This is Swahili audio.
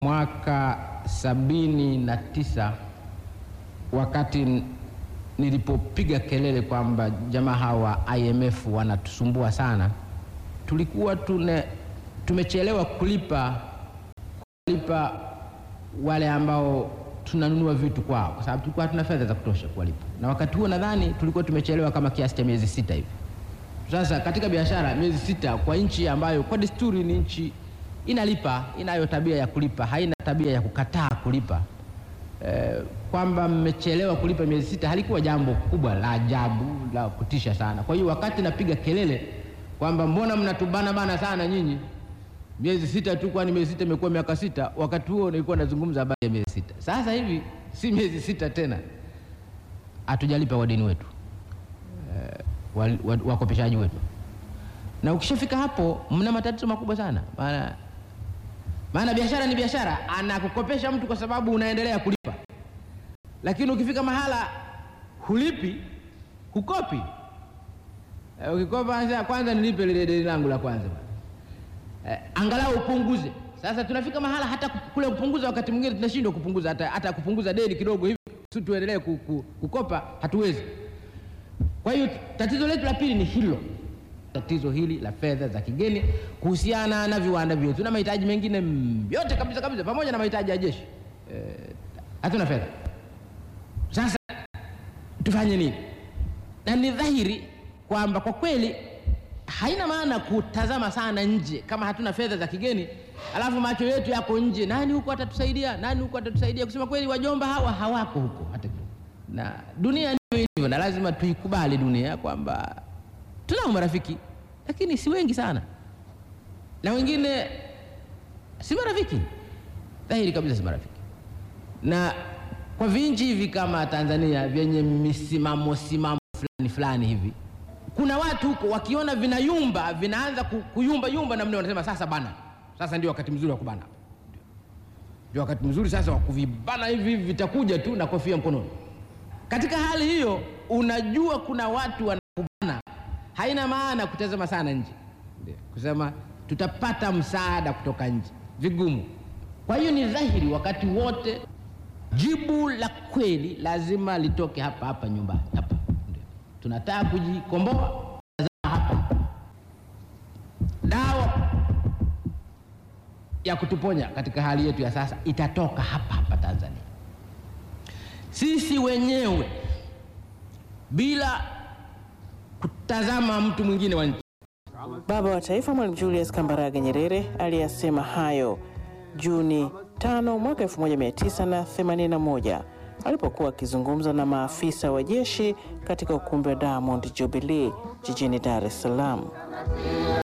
Mwaka 79 wakati nilipopiga kelele kwamba jamaa hawa IMF wanatusumbua sana, tulikuwa tumechelewa kulipa wale ambao tunanunua vitu kwao, kwa sababu tulikuwa hatuna fedha za kutosha kuwalipa. Na wakati huo nadhani tulikuwa tumechelewa kama kiasi cha miezi 6 hivi. Sasa katika biashara miezi 6 kwa nchi ambayo kwa desturi ni nchi inalipa, inayo tabia ya kulipa, haina tabia ya kukataa kulipa, kwamba mmechelewa kulipa miezi 6 halikuwa jambo kubwa la ajabu la kutisha sana. Kwa hiyo wakati napiga kelele kwamba mbona mnatubana bana sana nyinyi, miezi 6 tu, kwani miezi 6 imekuwa miaka 6, wakati huo nilikuwa nazungumza habari ya miezi 6. Sasa hivi si miezi 6 tena, hatujalipa wadeni wetu, wakopeshaji wetu. Na ukishafika hapo mna matatizo makubwa sana. Maana biashara ni biashara, anakukopesha mtu kwa sababu unaendelea kulipa. Lakini ukifika mahala hulipi, hukopi. Ukikopa kwanza nilipe lile deni langu la kwanza. Angalau upunguze. Sasa tunafika mahala hata kule kupunguza, wakati mwingine tunashindwa kupunguza, hata kupunguza deni kidogo hivi sisi tuendelee kukopa hatuwezi. Kwa hiyo tatizo letu la pili ni hilo. Tatizo hili la fedha za kigeni kuhusiana na viwanda vyetu na mahitaji mengine yote kabisa pamoja na mahitaji ya jeshi. Hatuna fedha. Sasa tufanye nini? Na ni dhahiri kwamba kwa kweli haina maana kutazama sana nje kama hatuna fedha za kigeni, alafu macho yetu yako nje. Nani huko atatusaidia? Nani huko atatusaidia? Kusema kweli wajomba hawa hawako huko hata kidogo. Na dunia ndivyo ilivyo, na lazima tuikubali dunia kwamba tunao marafiki lakini si wengi sana, na wengine si marafiki, dhahiri kabisa si marafiki. Na kwa vinji hivi kama Tanzania vyenye misimamo fulani hivi, kuna watu huko wakiona vinayumba, vinaanza kuyumba na mne wanasema sasa bana, sasa ndio wakati mzuri wa kubana, ndio wakati mzuri sasa wa kuvibana hivi, vitakuja tu na kofia mkononi. Katika hali hiyo unajua kuna watu wanakubana, haina maana kutazama sana nje, kusema tutapata msaada kutoka nje, vigumu. Kwa hiyo ni dhahiri wakati wote jibu la kweli lazima litoke hapa nyumbani hapa. Tunataka kujikomboa, hapa dawa ya kutuponya katika hali yetu ya sasa itatoka hapa Tanzania. Sisi wenyewe bila kutazama mtu mwingine wa nchi. Baba wa Taifa Mwalimu Julius Kambarage Nyerere aliyasema hayo Juni 5 mwaka 1981 alipokuwa akizungumza na maafisa wa jeshi katika ukumbi wa Diamond Jubilee jijini Dar es Salaam.